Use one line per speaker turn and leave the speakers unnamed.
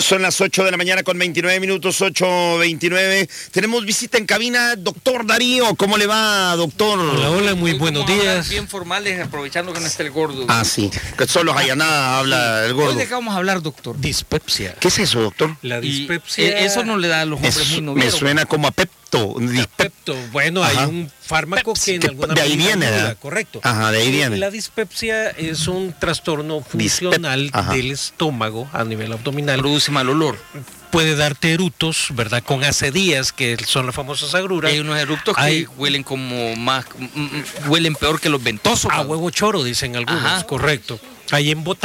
Son las 8 de la mañana con 29 minutos, 8:29. Tenemos visita en cabina, doctor Darío. ¿Cómo le va, doctor?
Hola, hola, muy buenos días.
Bien formales, aprovechando que no está el gordo.
Ah, sí, que solo nada habla el gordo.
Hoy de qué vamos a hablar, doctor.
Dispepsia.
¿Qué es eso, doctor?
La
Y,
dispepsia.
eso no le da a los hombres muy
Me
novieros.
suena como a Pepto.
Pepto. Bueno,
Ajá.
hay un fármaco que en
Que
alguna
de ahí
medida
viene,
ayuda,
¿verdad?
correcto.
Ajá, de ahí viene.
La dispepsia es un trastorno funcional
Ajá.
del estómago a nivel abdominal.
Produce mal olor.
Puede darte erutos, ¿verdad? Con acedías, que son las famosas agruras.
Hay unos eruptos
Hay-
que huelen como más, huelen peor que los ventosos.
A
cabrón.
huevo choro, dicen algunos,
Ajá.
correcto. Hay